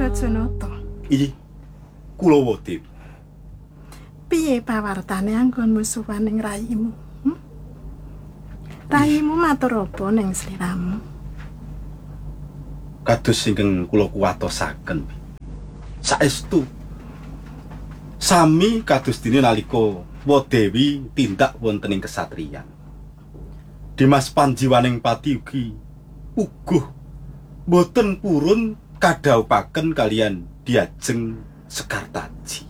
Rajanata. Iyi. Kulawadéwi. Piye pawartane anggonmu suwaning rayimu? Rayimu matur apa ning sliramu? Kados ingkang kula kuwatosaken. Saestu sami kados dene nalika Wadewi tindak wonten ing kesatriyan. Dimas Panjiwaning Pati ugi uguh boten purun kadhawuhaken kalian Diajeng Sekartaji.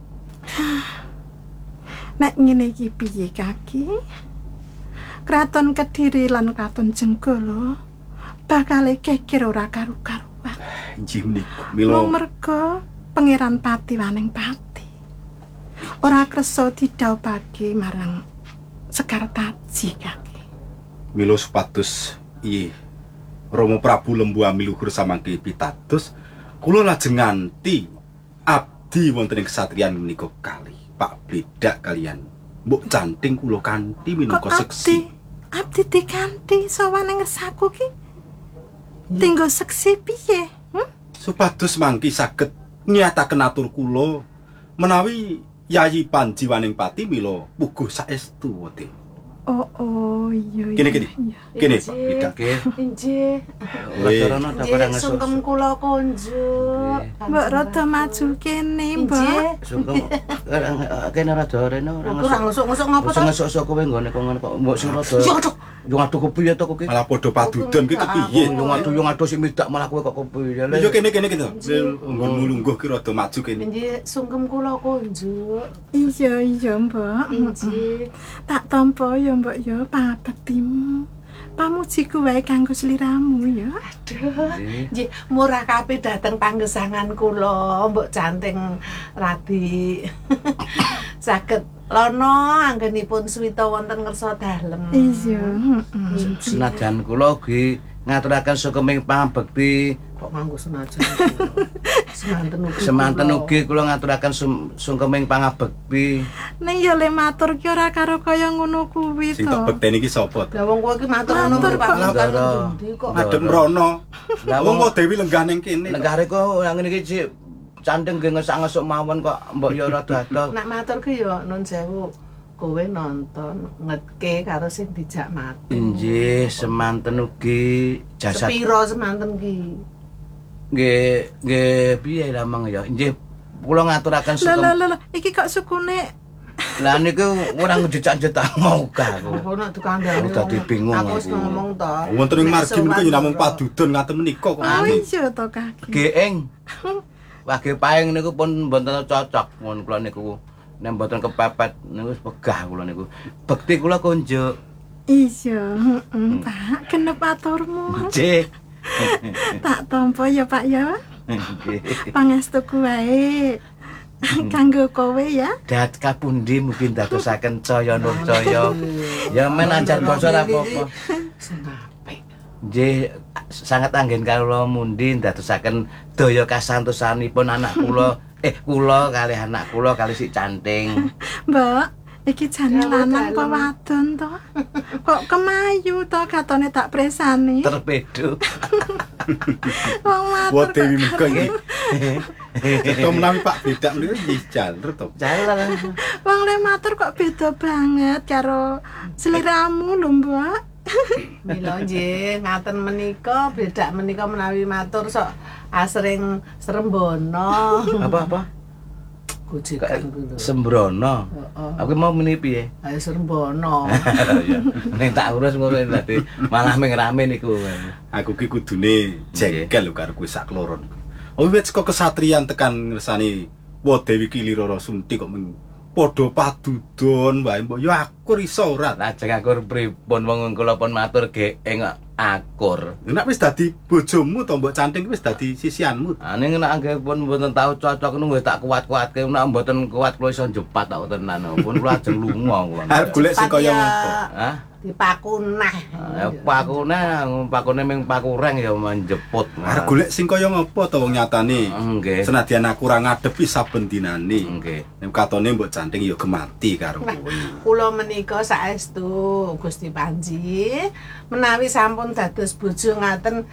Nek ngene iki piye Kaki? Kraton Kediri lan Kraton Jenggala bakal geger ora karu-karuan. Inggih menika mila merga Pangeran Patiwaning Pati ora kersa didhawuhake marang Sekartaji Kaki. mila supados iye Rama Prabu Lembu Amiluhur samangke pitados kula lajeng nganti abdi wonten ing kesatriyan menika kalih Pak Bledak kalian Mbok Canting kula kanthi minangka seksi. Abdi dikanthi sawane ngersaku ki. Tinggo seksi piye? Supados mangki saged nyataken atur kula menawi Yayi Panjiwaning Pati mila puguh saestu wate. Oh iya. Kene Pak Bledak. Injih. Wacarana daparang esuk. Sungkem kula konjuk. Mbok rada maju kene, Mbok. Sungkem kene rada rene ora ngusuk-ngusuk ngopo to? Ngesuk-esuk kowe nggone kok ngono kok mbok sing rada. Yo aduh kepiye to kowe? Malah padha padudon ki kepiye? Yo aduh sing midak malah kowe kok kepiye. Yo kene to. Nggonmu lungguh ki rada maju kene. Injih, sungkem kula konjuk. Iya, Mbok. Injih. Tak tampa ya, Mbok ya, pangabektimu. Pamujiku wae kanggo sliramu ya. Aduh. Nggih, murah kabeh dhateng panggesangan kula, Mbok Canting radi saged lono anggenipun suwita wonten ngersa dalem. Iya, Senajan kula ugi ngaturaken sukeming pangabekti kok nganggo senajan. Semanten ugi kula ngaturaken sukeming pangabekti. Ning ya le matur ki ora karo kaya ngono kuwi to. Sing tak bekteni ki sapa? Lah wong kowe iki matur ngono Pak kok Madhep mrono. Lah wong Dewi lenggah ning kene. Lenggare kok ngene iki Cik Canting nggih ngesak-ngesuk mawon kok mbok yo rada ado. Nek matur ki yo nun sewu kowe nonton ngetke karo sing dijak mati. Injih, semanten ugi jasad. Sepiro semanten ki? Nggih piye lamang ya. Injih kula ngaturaken sukum. Lah iki kok sukune Lah niku ora ngejejak-jejak mau ka aku. Kok nek dikandani. Aku dadi bingung Aku wis ngomong to. Wonten ing margi menika yo namung padudon ngaten menika kok. Oh iya to Kaki. Geeng. Wage paing niku pun mboten cocok mun kula niku. Nek mboten kepepet niku wis pegah kula niku. Bekti kula konjuk. Iya, Pak, genep aturmu. Nggih. Tak tampa ya, Pak ya. Pangestuku wae. Kanggo kowe ya. Dat kapundi mungkin dadosaken caya nur caya. Ya men anjar basa ora apa-apa. Nggih, sangat anggen kula mundi dadosaken daya kasantosanipun anak kula. Kula kalih anak kula kalih si Canting. Mbak, iki jane lanang apa wadon to? Kok kemayu to katone tak presani. Terpedo. Wong matur. Dewi menika iki. Kita menawi Pak Bledak menika nggih jaler to. Jalan. Wong le matur kok beda banget karo sliramu lho, Mbak. Mila nggih, ngaten menika Bledak menika menawi matur sok asring Srembono. Apa? Gojekan kuwi. Sembrono. Aku mau muni piye? Ayo Srembono. Ya, ning tak urus ngono dadi malah ming rame niku. Aku ki kudune jengkel lho karo kowe sak kloron. Wiwit saka kesatriyan tekan ngersani Wadewi ki Lirara Sunti kok padha padudon wae mbok yo akur iso ora. Lajeng akur pripun wong kula pun matur geeng akur. Nek wis dadi bojomu to Mbok Canting wis dadi sisianmu. Ning nek anggepun mboten tau cocok niku tak kuat-kuatke nek mboten kuat kula iso jepat tak tenan. Pun kula ajeng lunga kula. Arep golek sing kaya ngopo. Hah? Dipakuneh. Pakune ming pakureng ya menjeput. Arep golek sing kaya ngopo to wong nyatane. Nggih. Senadyan aku ora ngadepi saben dinane. Nggih. Nek katone Mbok Canting ya gemati karo kowe. Kula menika saestu Gusti Panji menawi sampun dados bojo ngaten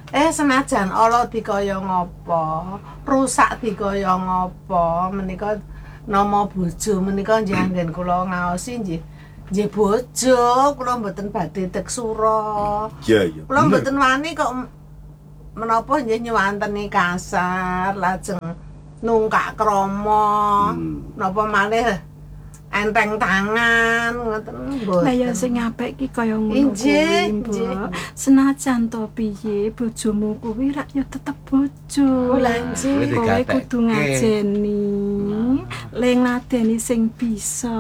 Senajan ala dikaya ngapa, rusak dikaya ngapa, menika nama bojo menika nggih anggen kula ngaosi nggih. Nggih bojo, kula mboten badhe teksura. Iya. Kula mboten wani kok menapa nggih nyuwanteni kasar, lajeng nungkak krama. Napa malih enteng tangan ngoten mboten. Lah ya sing apik ki kaya ngono kuwi, Mbok. Senajan to piye bojomu kuwi rak ya tetep bojo. Lah nggih. Kowe kudu ngajeni. Le ngladeni sing bisa.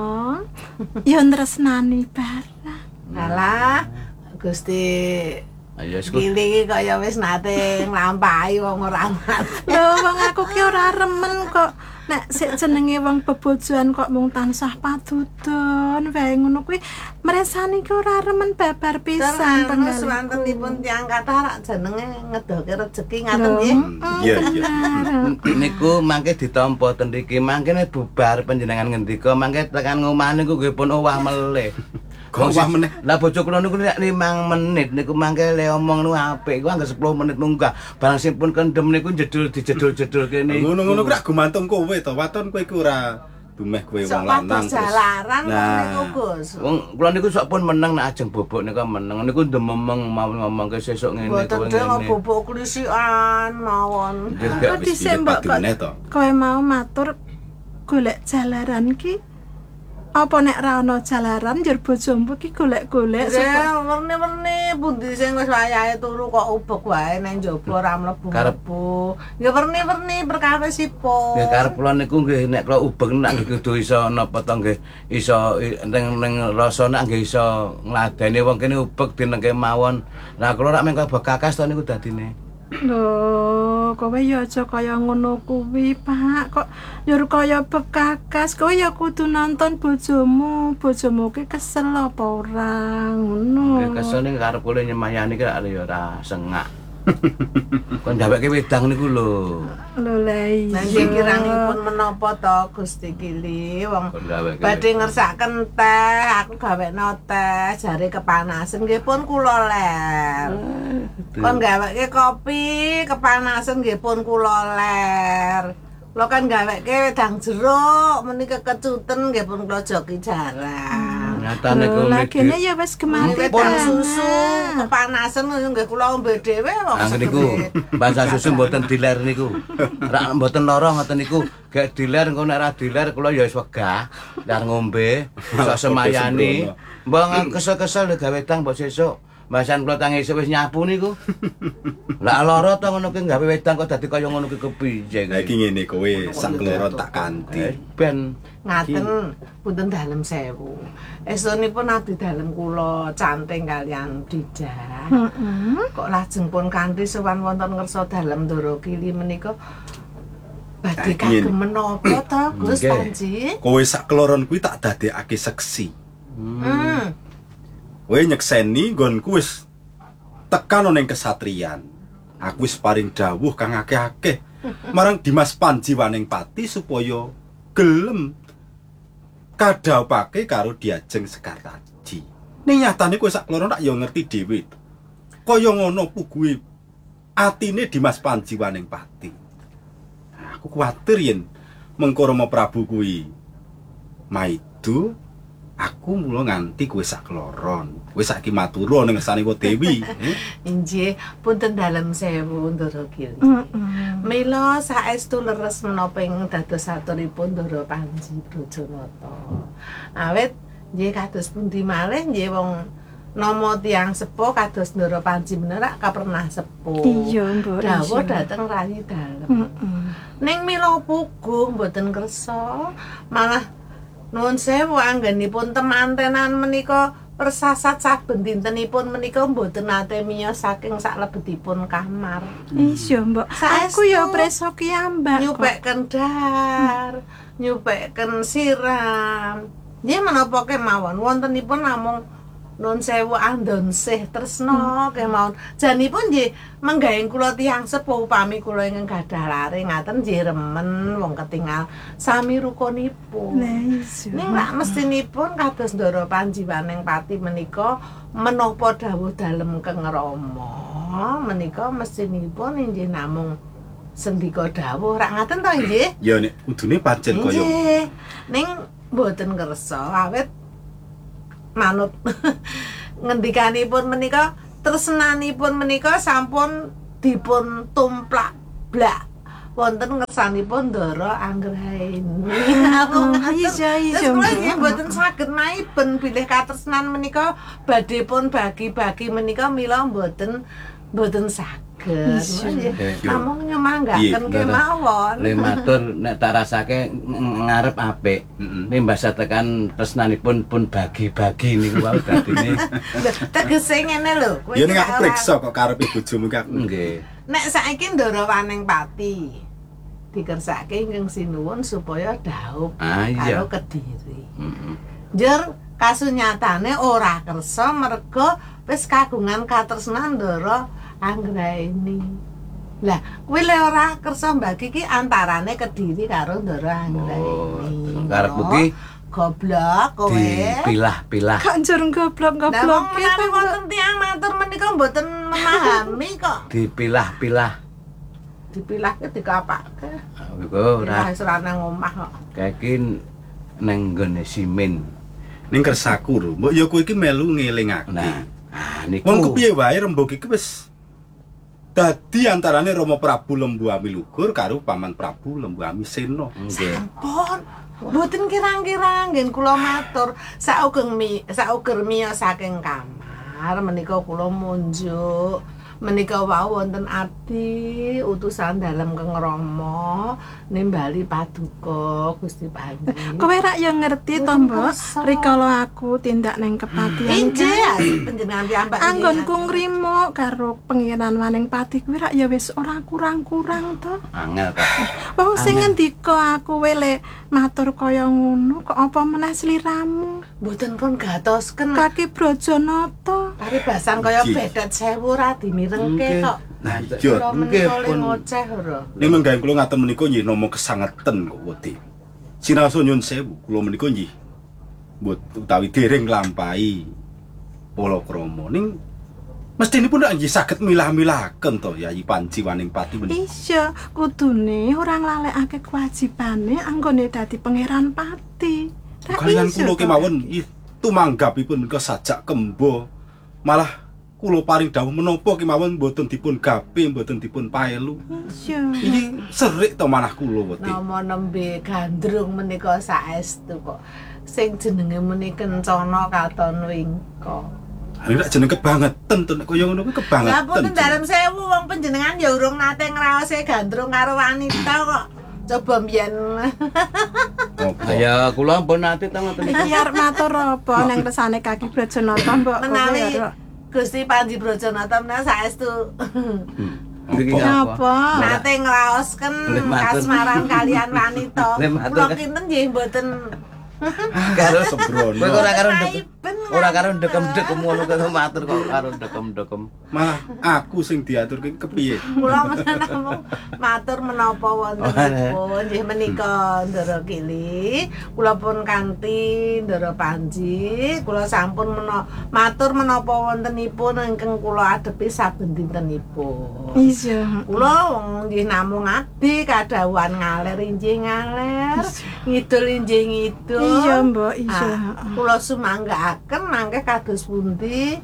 Ya tresnani barang. Alah, Gusti Ayo Kili kaya wis nate nglampahi wong ora mati. Lho wong aku ki ora remen kok nek sik jenenge wong bebojoan kok mung tansah padudon wae ngono kuwi mresani ki ora remen babar pisan Terus wontenipun tiyang kathah jenenge ngedoke rejeki ngaten nggih. Iya. niku mangke ditampa ten mriki mangke nek bubar panjenengan ngendika mangke tekan ngomah niku nggih pun owah melih. Kok wah meneh. Lah bojo kula niku nek 5 menit niku mangke le omong niku apik iku anggere 10 menit munggah. Barang sing pun kendem niku dijedul kene. Ngono-ngono kuwi gumantung kowe to. Waton kowe iku ora dumeh kowe wong lanang. Jalaran niku Gus. Wong kula niku sok pun meneng nek ajeng bobok niku meneng. Niku dememeng mau ngomongke sesuk ngene kowe ngene. Bobok klisikan mawon. Kok dhisik mbok kowe mau matur golek jalaran ki apa nek ra ana jalaran njur bojomu ki golek-golek Ya werni-werni pundi sing wis wayahe turu kok ubek wae nang njaba ora mlebu-mlebu. Ya werni-werni perkawesipun. Ya karep kula niku nggih nek kula ubeng nek kudu iso napa to nggih iso ning rasane nggih iso ngladeni wong kene ubek dinengke mawon. Lah kula rak mengko bekakas to niku dadine. Lho, kowe ya aja kaya ngono kuwi, Pak. Kok nyuruh kaya bekakas, kowe ya kudu nonton bojomu. Bojomu ki kesel apa ora? Ngono. Nggih kesel ning karep kula nyemayani ki ya ora sengak. Kon gaweke wedang niku lho. Lho lah Nah, iya. kirangipun menapa to Gusti Kili wong Kon gaweke. badhe ngersaken teh, aku gawekno teh, jare kepanasan nggih pun kula ler. Kon gaweke kopi, kepanasan nggih pun kula ler. Kula kan gaweke wedang jeruk, menika kecuten nggih pun kula joki jarang. Nyata niku Lah kene ya wis kemari Wedang susu, kepanasan nggih kula ombe dhewe kok. Ang niku bahasa susu mboten diler niku. Rak mboten lara ngoten niku. Gek diler engko nek ra diler kula ya wis wegah. Lar ngombe, iso semayani. Mbok kesel-kesel gawe wedang mbok sesuk. Mbasan kula tang esuk wis nyapu niku. Lah lara to ngono ki gawe wedang kok dadi kaya ngono ki kepiye Lah iki ngene kowe sak keloro tak kanthi. Ben Ngaten, punten dalem sewu. Estunipun abdi dalem kula canting kalian Dijah. Kok lajeng pun kanthi sowan wonten ngersa dalem Ndara Kili menika badhe kagem menapa to Gus Nggih. Panji? Kowe sak keloron kuwi tak dadekake seksi. Kowe nyekseni nggonku wis tekan ning kesatrian. Aku wis paring dawuh kang akeh-akeh marang Dimas Panji Waningpati supaya gelem kadhaupake karo Diajeng Sekar Taji. Ning nyatane kowe sak keloron tak ya ngerti dhewe. Kaya ngono puguhe atine Dimas Panji Waningpati. Aku kuwatir yen mengko Rama Prabu kuwi maido aku mula nganti kowe sak kloron. Kowe saiki matura ning ngersane Dewi. Inggih, punten dalem sewu Ndara Kili. Mila saestu leres menapa ing dados aturipun Ndara Panji Brojonata. Awit nggih kados pundi malih nggih wong nama tiyang sepuh kados Ndara Panji menerak kapernah sepuh. Iya, Mbok. Dawuh dhateng rayi dalem. Ning mila puguh mboten kersa, malah nuwun sewu anggenipun temantenan menika persasat saben dintenipun menika mboten nate miyos saking salebetipun kamar. Iya, Mbok. Aku ya preso kiambak. Nyupeken dahar, nyupeken siram. Nggih menapa kemawon wontenipun namung nun sewu andonsih tresna kemawon. Janipun nggih menggaing kula tiyang sepuh upami kula ingkang gadah lare ngaten nggih remen wong ketingal sami rukunipun. Lah iya. Ning lak mestinipun kados Ndara Panji Waningpati menika menapa dawuh dalem Kang Rama. menika mestinipun inggih namung sendika dawuh rak ngaten to nggih. Ya nek kudune pancen kaya Nggih. Ning mboten kersa awit manut ngendikanipun menika tresnanipun menika sampun dipun tumplak blak wonten ngersanipun Ndara Anggraini. Iya. Terus mboten saged maiben bilih katresnan menika badhe pun bagi-bagi menika mila mboten saged. Namung nyemanggaken kemawon. Le matur nek tak rasake ngarep apik. Nimbasa tekan tresnanipun pun bagi-bagi niku wae dadine. Tegese ngene lho. ya ning aku priksa kok karepe bojomu ki aku. Nggih. Nek saiki Ndara Waningpati dikersake ingkang sinuwun supaya dhaup karo Kediri. Njur kasunyatane ora kersa merga wis kagungan katresnan Ndara Anggraini. Lah, kuwi le ora kersa mbagi ki antarane Kediri karo Ndara Anggraini. Karepmu ki goblok kowe. Dipilah-pilah. Kok njur goblok-goblok Lah menawi wonten tiyang matur menika mboten memahami kok. Dipilah-pilah. Dipilahke dikapake. Iku ora Wis ora nang omah kok. kaiki nang nggone simen. Ning kersaku lho, mbok ya kowe iki melu ngelingake. Nah, niku. Wong kepiye wae rembug iki wis dadi antarane Rama Prabu Lembuami Lugur karo Paman Prabu Lembuami Sena. Nggih. Sampun. Mboten kirang-kirang ngen kula matur sauger miyos saking kamar menika kula munjuk menika wau wonten abdi utusan dalem Kang Rama nimbali paduka Gusti Panji. Kowe rak ya ngerti to, Mbok, rikala aku tindak ning kepatihan. Inggih, panjenengan piyambak Anggonku ngrimo karo Pangeran Waningpati kuwi rak ya wis ora kurang-kurang to. Angel ta. Wong sing ngendika aku wele matur kaya ngono kok apa meneh sliramu. mboten pun gatosken Kaki Brojonata. paribasan kaya bedet sewu ra dimirengke kok. Nah, iya. Kula Nggih, menika pun. ngoceh ora. Ning menggawe kula ngaten menika nggih nama kesangeten kok wedi. Sinaosa nyun sewu kula menika nggih utawi dereng nglampahi palakrama ning mestinipun nggih saged milah-milahaken to Yayi Panji Waningpati menika. Iya, kudune ora nglalekake kewajibane anggone dadi pangeran pati. Kalian kula kemawon tumanggapipun menika sajak kembo. Malah kula paring dawuh menapa kemawon mboten dipun gape, mboten dipun paelu. Iya. Iki serik to manah kula wedi. Nama nembe gandrung menika saestu kok. Sing jenenge muni Kencana Katon Wingko. Nek jeneng kebangetan to nek kaya ngono kuwi kebangetan. Lah pun dalem sewu wong panjenengan ya urung nate ngraose gandrung karo wanita kok. Coba mbiyen. Apa? Ya kula pun nate ta ngoten niku. Iki arep matur apa ning resane Kaki Brojonata, Mbok? Menawi Gusti Panji Brojonata menawi saestu Niki apa? nate ngraosken kasmaran kalian wanita. Kula kinten nggih mboten Karo sembrono. Kowe ora karo ndek. Kaiben, Ora karo ndekem-ndekem ngono kok matur kok karo ndekem-ndekem. Malah aku sing diaturke kepiye? Kula namung matur menapa wontenipun nggih menika Ndara Kili kula pun kanthi Ndara Panji kula sampun matur menapa wontenipun ingkang kula adepi saben dintenipun. Iya. Kula wong nggih namung abdi kadhawuhan ngaler injih ngaler ngidul injih ngidul. Iya, Mbok, iya. Kula sumanggaaken mangke kados pundi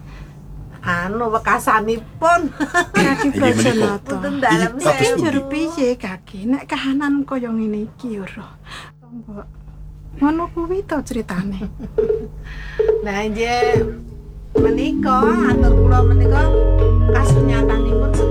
wekasanipun. Kaki Iki menika. Brojonata. Wonten dalem Iki Iki sewu. njur piye Kaki nek kahanan kaya ngene iki ora. Mbok. Ngono kuwi to critane. Nah, nggih menika atur kula menika kasunyatanipun